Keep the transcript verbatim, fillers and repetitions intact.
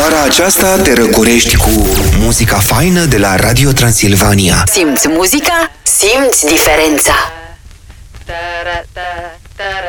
Vara aceasta te răcorești cu muzica faină de la Radio Transilvania. Simți muzica? Simți diferența!